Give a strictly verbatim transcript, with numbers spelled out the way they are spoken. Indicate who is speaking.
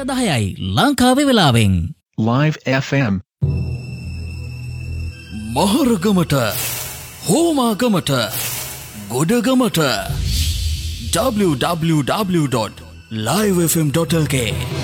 Speaker 1: දහයයි ලංකාවේ වෙලාවෙන්.
Speaker 2: Live F M.
Speaker 3: මහරගමට හෝමාගමට ගොඩගමට w w w dot live f m dot l k